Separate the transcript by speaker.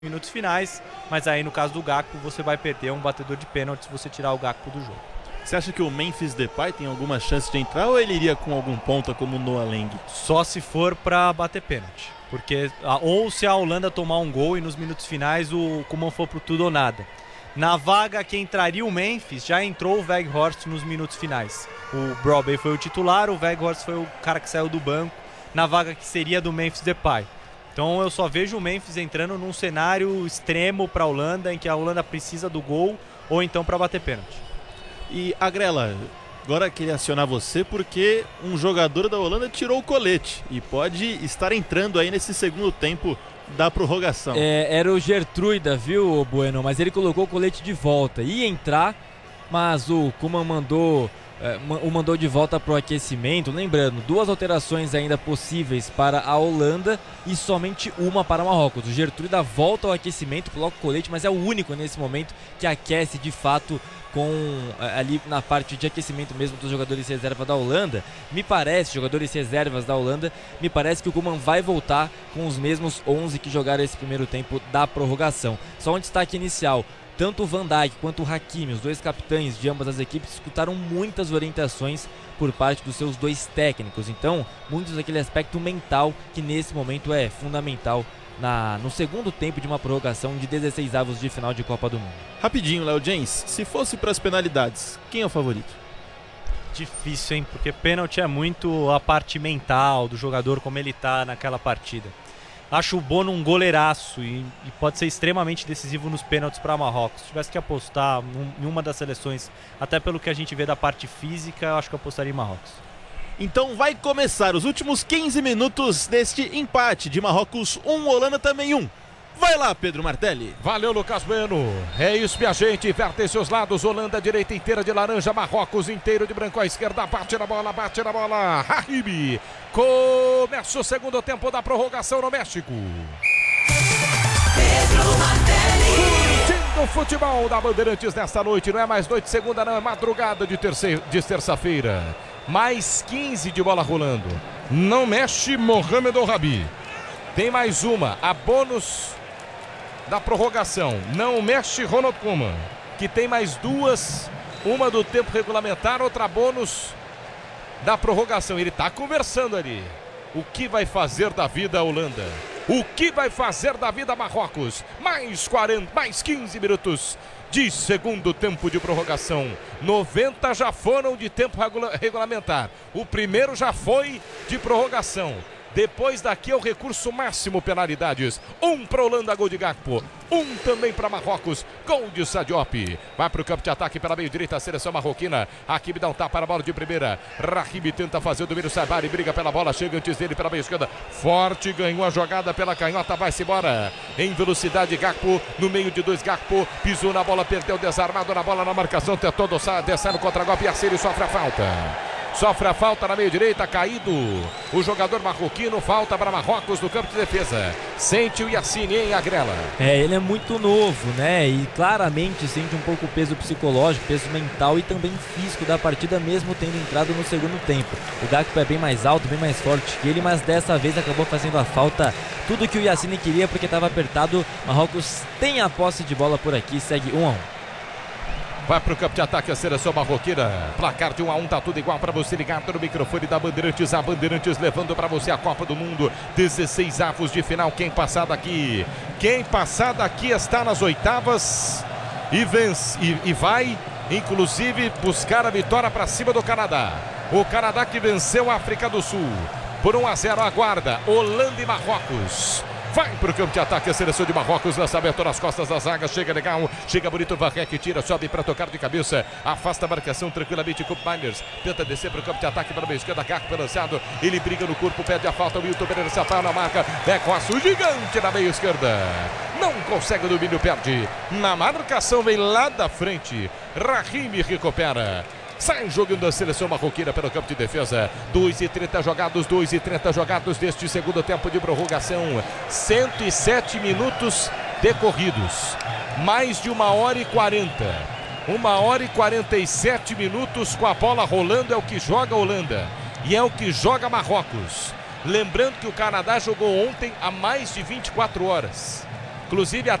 Speaker 1: minutos finais, mas aí no caso do Gakpo você vai perder um batedor de pênalti se você tirar o Gakpo do jogo.
Speaker 2: Você acha que o Memphis Depay tem alguma chance de entrar ou ele iria com algum ponta como o Noah Lang?
Speaker 1: Só se for para bater pênalti, porque ou se a Holanda tomar um gol e nos minutos finais o Koeman for pro tudo ou nada. Na vaga que entraria o Memphis, já entrou o Weghorst nos minutos finais. O Brobbey foi o titular, o Weghorst foi o cara que saiu do banco, na vaga que seria do Memphis Depay. Então eu só vejo o Memphis entrando num cenário extremo para a Holanda, em que a Holanda precisa do gol, ou então para bater pênalti.
Speaker 2: E Agrela, agora eu queria acionar você porque um jogador da Holanda tirou o colete e pode estar entrando aí nesse segundo tempo da prorrogação.
Speaker 3: Era o Gertruida, viu, Bueno? Mas ele colocou o colete de volta. Ia entrar, mas o Koeman mandou de volta para o aquecimento. Lembrando, 2 alterações ainda possíveis para a Holanda e somente uma para Marrocos. O Gertruida volta ao aquecimento, coloca o colete, mas é o único nesse momento que aquece de fato ali na parte de aquecimento mesmo dos jogadores reserva da Holanda. Jogadores reservas da Holanda, me parece que o Koeman vai voltar com os mesmos 11 que jogaram esse primeiro tempo da prorrogação. Só um destaque inicial: tanto o Van Dijk quanto o Hakimi, os 2 capitães de ambas as equipes, escutaram muitas orientações por parte dos seus 2 técnicos. Então, muito daquele aspecto mental que nesse momento é fundamental no segundo tempo de uma prorrogação de 16avos de final de Copa do Mundo.
Speaker 2: Rapidinho, Léo James, se fosse para as penalidades, quem é o favorito?
Speaker 1: Difícil, hein? Porque pênalti é muito a parte mental do jogador, como ele tá naquela partida. Acho o Bono um goleiraço e pode ser extremamente decisivo nos pênaltis para Marrocos. Se tivesse que apostar em uma das seleções, até pelo que a gente vê da parte física, eu acho que eu apostaria em Marrocos.
Speaker 2: Então vai começar os últimos 15 minutos deste empate de Marrocos 1, Holanda também 1. Vai lá, Pedro Martelli.
Speaker 4: Valeu, Lucas Bueno. É isso, minha gente. Verte seus lados. Holanda, direita inteira de laranja. Marrocos inteiro de branco à esquerda. Bate na bola. Hakimi. Começa o segundo tempo da prorrogação no México.
Speaker 5: Pedro Martelli.
Speaker 4: Curtindo o futebol da Bandeirantes nesta noite. Não é mais noite de segunda, não. É madrugada de terça-feira. Mais 15 de bola rolando. Não mexe Mohamed El-Rabi. Tem mais uma. A bônus da prorrogação. Não mexe Ronald Koeman, que tem mais 2, uma do tempo regulamentar, outra bônus da prorrogação. Ele está conversando ali. O que vai fazer da vida a Holanda? O que vai fazer da vida Marrocos? Mais 15 minutos de segundo tempo de prorrogação. 90 já foram de tempo regulamentar. O primeiro já foi de prorrogação. Depois daqui é o recurso máximo, penalidades. 1 para Holanda, gol de Gakpo. 1 também para Marrocos, gol de Sadiop. Vai para o campo de ataque pela meio direita, a seleção marroquina. Hakimi dá um tapa na bola de primeira. Rahimi tenta fazer o domínio, Sabari briga pela bola, chega antes dele pela meio esquerda. Forte, ganhou a jogada pela canhota, vai-se embora. Em velocidade, Gakpo, no meio de 2, Gakpo. Pisou na bola, perdeu desarmado na bola, na marcação. Tentou descer no contra-golpe e Assiri sofre a falta. Sofre a falta na meio direita, caído o jogador marroquino, falta para Marrocos no campo de defesa. Sente o Yassine, hein, Agrela?
Speaker 3: Ele é muito novo, né? E claramente sente um pouco o peso psicológico, peso mental e também físico da partida, mesmo tendo entrado no segundo tempo. O Gakpo é bem mais alto, bem mais forte que ele, mas dessa vez acabou fazendo a falta. Tudo que o Yassine queria porque estava apertado. Marrocos tem a posse de bola por aqui, segue 1-1.
Speaker 4: Vai para o campo de ataque a seleção marroquina. Placar de 1-1, tá tudo igual para você ligado no microfone da Bandeirantes. A Bandeirantes levando para você a Copa do Mundo. 16avos de final. Quem passar daqui está nas oitavas e vence e vai, inclusive, buscar a vitória para cima do Canadá. O Canadá que venceu a África do Sul por 1-0. Aguarda Holanda e Marrocos. Vai para o campo de ataque a seleção de Marrocos, lançamento nas costas da zaga, chega legal, chega bonito, Varrec tira, sobe para tocar de cabeça, afasta a marcação tranquilamente com Miners, tenta descer para o campo de ataque pela meia esquerda, Gakpo lançado, ele briga no corpo, pede a falta, o Wilton Pereira se apoia na marca, coça o gigante na meia esquerda, não consegue o domínio, perde, na marcação vem lá da frente, Rahimi recupera. Sai jogando a seleção marroquina pelo campo de defesa. 2:30 jogados deste segundo tempo de prorrogação. 107 minutos decorridos. Mais de 1h40. 1h47 minutos com a bola rolando. É o que joga a Holanda. E é o que joga Marrocos. Lembrando que o Canadá jogou ontem há mais de 24 horas. Inclusive,